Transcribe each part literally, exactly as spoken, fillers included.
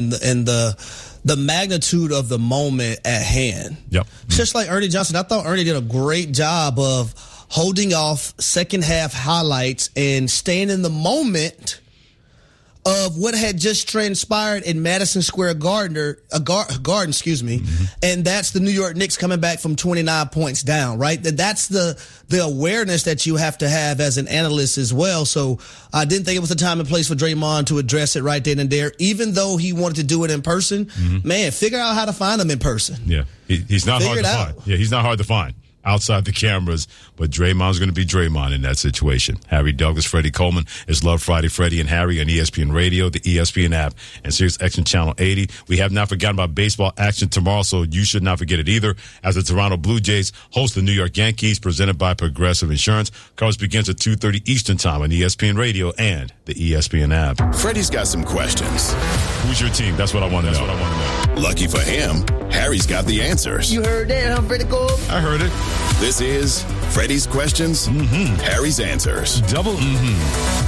and the, and the the magnitude of the moment at hand. Yep. Just like Ernie Johnson, I thought Ernie did a great job of holding off second half highlights and staying in the moment of what had just transpired in Madison Square Garden, uh, Gar- Garden, excuse me, mm-hmm. and that's the New York Knicks coming back from twenty-nine points down, right? That's the the awareness that you have to have as an analyst as well. So I didn't think it was the time and place for Draymond to address it right then and there, even though he wanted to do it in person. Mm-hmm. Man, figure out how to find him in person. Yeah, he, he's not figure hard to out. find. Yeah, he's not hard to find outside the cameras, but Draymond's going to be Draymond in that situation. Harry Douglas, Freddie Coleman is Love Friday, Freddie and Harry on E S P N Radio, the E S P N app, and Sirius X M Channel eighty. We have not forgotten about baseball action tomorrow, so you should not forget it either, as the Toronto Blue Jays host the New York Yankees, presented by Progressive Insurance. Coverage begins at two thirty Eastern Time on E S P N Radio and the E S P N app. Freddie's got some questions. Who's your team? That's what I want to know. That's what I want to know. Lucky for him, Harry's got the answers. You heard that, huh, Freddie Cole? I heard it. This is Freddie's Questions, mm-hmm. Harry's Answers. Double mm-hmm.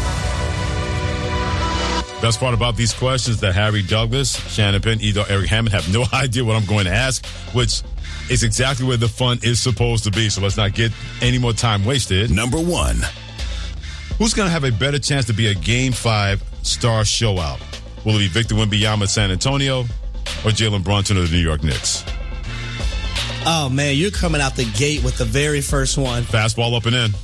Best part about these questions that Harry Douglas, Shannon Penn, either Eric Hammond have no idea what I'm going to ask, which is exactly where the fun is supposed to be. So let's not get any more time wasted. Number one. Who's going to have a better chance to be a Game five star showout? Will it be Victor Wembanyama at San Antonio or Jalen Brunson of the New York Knicks? Oh, man, you're coming out the gate with the very first one. Fastball up and in.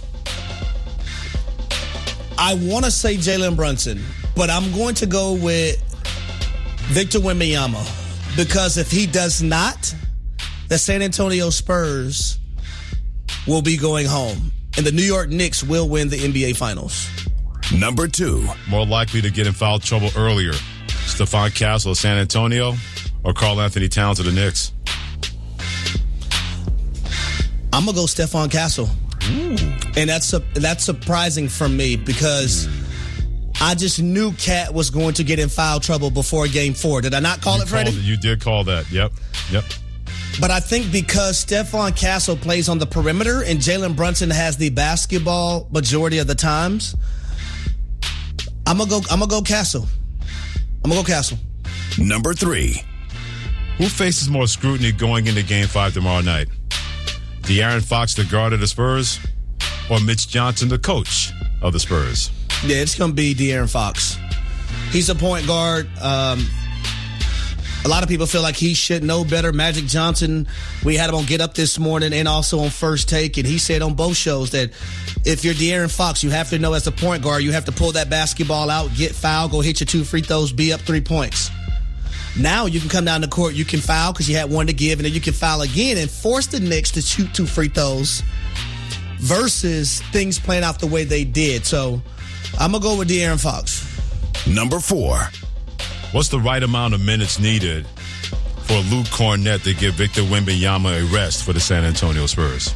I want to say Jalen Brunson, but I'm going to go with Victor Wembanyama, because if he does not, the San Antonio Spurs will be going home, and the New York Knicks will win the N B A Finals. Number two. More likely to get in foul trouble earlier, Stephon Castle of San Antonio or Karl Anthony Towns of the Knicks? I'm going to go Stephon Castle. Ooh. And that's a, that's surprising for me, because mm. I just knew Cat was going to get in foul trouble before Game four. Did I not call you it, Freddie? It, you did call that. Yep. Yep. But I think because Stephon Castle plays on the perimeter and Jalen Brunson has the basketball majority of the times, I'm going to go I'm going to go Castle. I'm going to go Castle. Number three. Who faces more scrutiny going into Game five tomorrow night? De'Aaron Fox, the guard of the Spurs, or Mitch Johnson, the coach of the Spurs? Yeah, it's going to be De'Aaron Fox. He's a point guard. Um, a lot of people feel like he should know better. Magic Johnson, we had him on Get Up this morning and also on First Take, and he said on both shows that if you're De'Aaron Fox, you have to know as a point guard, you have to pull that basketball out, get fouled, go hit your two free throws, be up three points. Now you can come down the court, you can foul because you had one to give, and then you can foul again and force the Knicks to shoot two free throws versus things playing out the way they did. So I'm going to go with De'Aaron Fox. Number four. What's the right amount of minutes needed for Luke Kornet to give Victor Wembanyama a rest for the San Antonio Spurs?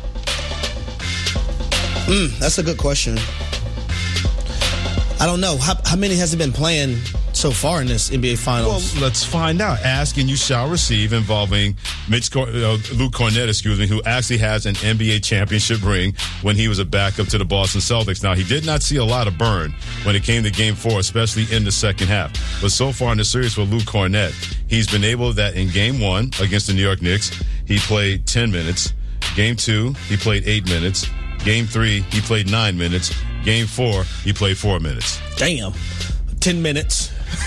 Mm, that's a good question. I don't know. How, how many has he been playing so far in this N B A Finals? Well, let's find out. Ask and you shall receive, involving Mitch Cor- uh, Luke Kornet, excuse me, who actually has an N B A championship ring when he was a backup to the Boston Celtics. Now, he did not see a lot of burn when it came to Game four, especially in the second half. But so far in the series for Luke Kornet, he's been able that in Game one against the New York Knicks, he played ten minutes. Game two, he played eight minutes. Game three, he played nine minutes. Game four, he played four minutes. Damn. Ten minutes.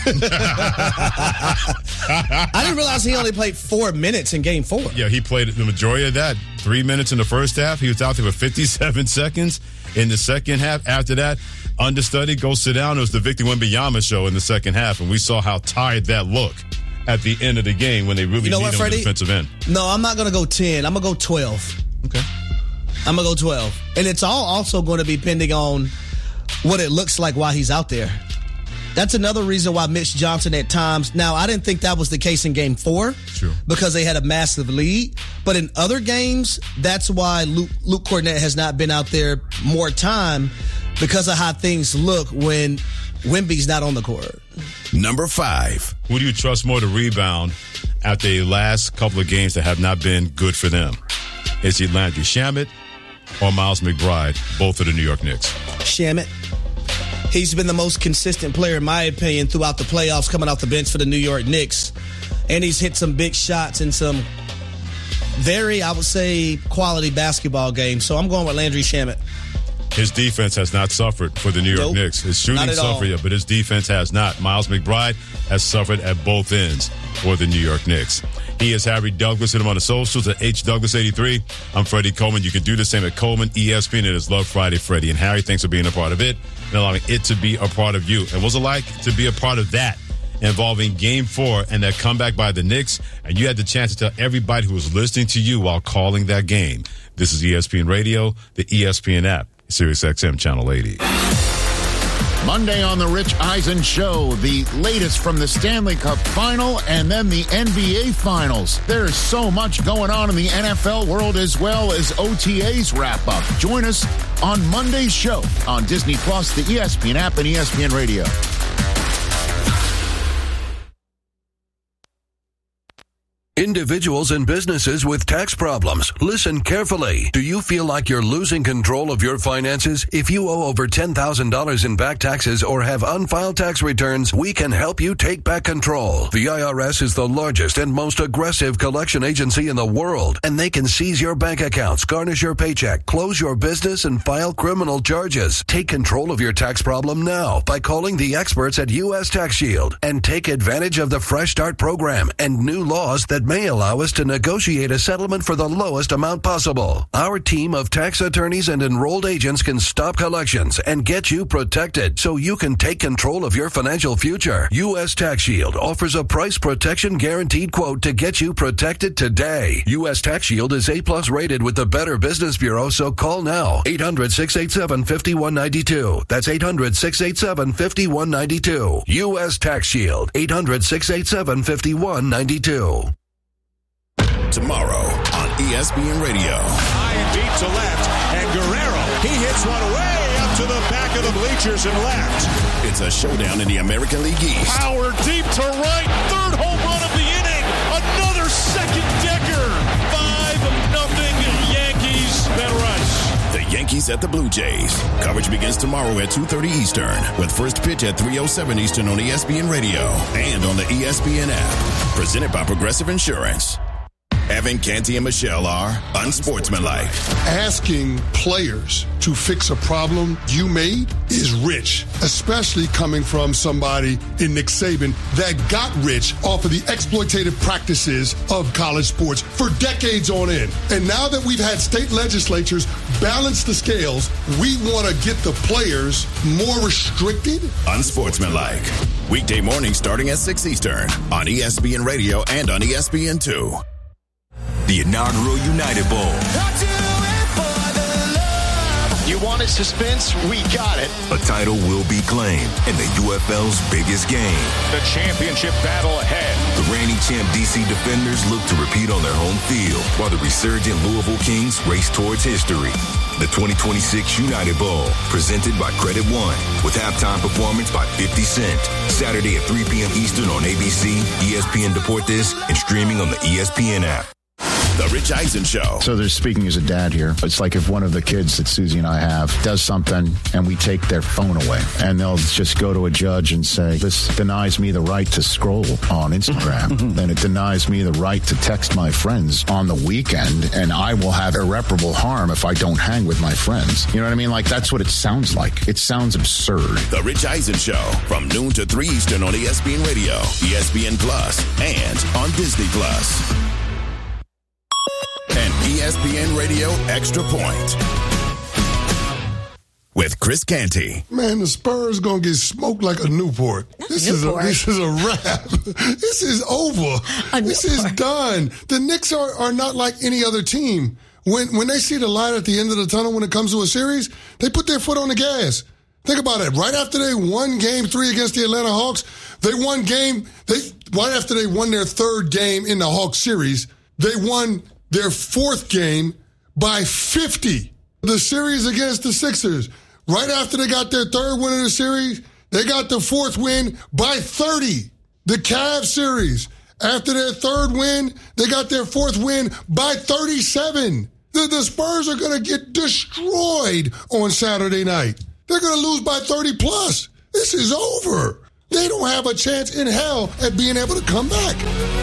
I didn't realize he only played four minutes in Game four. Yeah, he played the majority of that. Three minutes in the first half. He was out there for fifty-seven seconds in the second half. After that, understudy, go sit down. It was the Victor Wembanyama show in the second half, and we saw how tired that looked at the end of the game when they really you know need what, him on the defensive end. No, I'm not going to go ten. I'm going to go twelve. Okay. I'm going to go twelve. And it's all also going to be depending on what it looks like while he's out there. That's another reason why Mitch Johnson at times. Now, I didn't think that was the case in Game four. Sure. Because they had a massive lead. But in other games, that's why Luke, Luke Kornet has not been out there more time, because of how things look when Wemby's not on the court. Number five. Who do you trust more to rebound after the last couple of games that have not been good for them? Is it Landry Shamet or Miles McBride, both of the New York Knicks? Shamet. He's been the most consistent player, in my opinion, throughout the playoffs, coming off the bench for the New York Knicks. And he's hit some big shots in some very, I would say, quality basketball games. So I'm going with Landry Shamet. His defense has not suffered for the New York Nope. Knicks. His shooting suffered, yeah, but his defense has not. Miles McBride has suffered at both ends for the New York Knicks. He is Harry Douglas. Hit him on the socials at H Douglas eighty-three. I'm Freddie Coleman. You can do the same at Coleman, E S P N. It is Love Friday, Freddie. And Harry, thanks for being a part of it and allowing it to be a part of you. And what's it like to be a part of that involving Game four and that comeback by the Knicks? And you had the chance to tell everybody who was listening to you while calling that game. This is E S P N Radio, the E S P N app, Sirius X M Channel eighty. Monday on the Rich Eisen Show, the latest from the Stanley Cup Final and then the N B A Finals. There's so much going on in the N F L world as well as O T As wrap up. Join us on Monday's show on Disney Plus, the E S P N app, and E S P N Radio. Individuals and businesses with tax problems, listen carefully. Do you feel like you're losing control of your finances? If you owe over ten thousand dollars in back taxes or have unfiled tax returns, we can help you take back control. The I R S is the largest and most aggressive collection agency in the world, and they can seize your bank accounts, garnish your paycheck, close your business, and file criminal charges. Take control of your tax problem now by calling the experts at U S Tax Shield and take advantage of the Fresh Start program and new laws that may allow us to negotiate a settlement for the lowest amount possible. Our team of tax attorneys and enrolled agents can stop collections and get you protected so you can take control of your financial future. U S Tax Shield offers a price protection guaranteed quote to get you protected today. U S Tax Shield is A-plus rated with the Better Business Bureau, so call now. eight hundred, six eight seven, five one nine two. That's eight hundred, six eight seven, five one nine two. U S Tax Shield. eight hundred, six eight seven, five one nine two. Tomorrow on E S P N Radio. High and deep to left, and Guerrero, he hits one way up to the back of the bleachers and left. It's a showdown in the American League East. Power deep to right, third home run of the inning, another second decker. Five nothing Yankees, Ben Rush. The Yankees at the Blue Jays. Coverage begins tomorrow at two thirty Eastern with first pitch at three oh seven Eastern on E S P N Radio and on the E S P N app. Presented by Progressive Insurance. Evan, Canty, and Michelle are unsportsmanlike. Asking players to fix a problem you made is rich, especially coming from somebody in Nick Saban that got rich off of the exploitative practices of college sports for decades on end. And now that we've had state legislatures balance the scales, we want to get the players more restricted. Unsportsmanlike. Weekday morning starting at six Eastern on E S P N Radio and on E S P N two. The inaugural United Bowl. You wanted suspense? We got it. A title will be claimed in the U F L's biggest game. The championship battle ahead. The reigning champ D C Defenders look to repeat on their home field, while the resurgent Louisville Kings race towards history. The twenty twenty-six United Bowl, presented by Credit One, with halftime performance by fifty Cent. Saturday at three p.m. Eastern on A B C, E S P N Deportes, and streaming on the E S P N app. The Rich Eisen Show. So there's speaking as a dad here. It's like if one of the kids that Susie and I have does something and we take their phone away and they'll just go to a judge and say, this denies me the right to scroll on Instagram. Then it denies me the right to text my friends on the weekend, and I will have irreparable harm if I don't hang with my friends. You know what I mean? Like, that's what it sounds like. It sounds absurd. The Rich Eisen Show from noon to three Eastern on E S P N Radio, E S P N Plus, and on Disney Plus. And E S P N Radio Extra Point with Chris Canty. Man, the Spurs gonna get smoked like a Newport. This Newport. is a this is a wrap. This is over. A This Newport. is done. The Knicks are, are not like any other team. When when they see the light at the end of the tunnel when it comes to a series, they put their foot on the gas. Think about it. Right after they won game three against the Atlanta Hawks, they won game they right after they won their third game in the Hawks series, they won their fourth game by fifty. The series against the Sixers, right after they got their third win of the series, they got the fourth win by thirty. The Cavs series, after their third win, they got their fourth win by thirty-seven. The, the Spurs are going to get destroyed on Saturday night. they're going to lose by thirty plus. This is over. They don't have a chance in hell at being able to come back.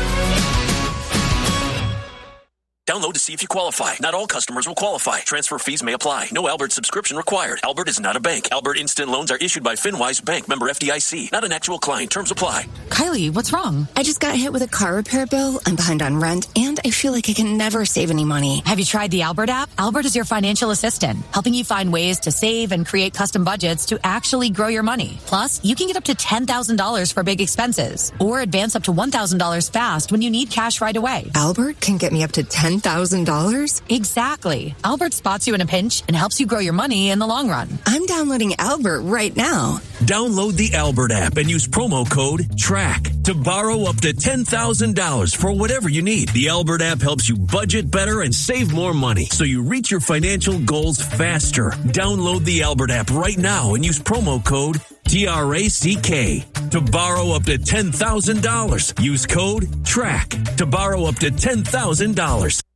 Download to see if you qualify. Not all customers will qualify. Transfer fees may apply. No Albert subscription required. Albert is not a bank. Albert Instant Loans are issued by FinWise Bank, member F D I C. Not an actual client. Terms apply. Kylie, what's wrong? I just got hit with a car repair bill. I'm behind on rent, and I feel like I can never save any money. Have you tried the Albert app? Albert is your financial assistant, helping you find ways to save and create custom budgets to actually grow your money. Plus, you can get up to ten thousand dollars for big expenses, or advance up to one thousand dollars fast when you need cash right away. Albert can get me up to ten thousand dollars? Exactly. Albert spots you in a pinch and helps you grow your money in the long run. I'm downloading Albert right now. Download the Albert app and use promo code TRACK to borrow up to ten thousand dollars for whatever you need. The Albert app helps you budget better and save more money so you reach your financial goals faster. Download the Albert app right now and use promo code T R A C K to borrow up to ten thousand dollars. Use code TRACK to borrow up to ten thousand dollars.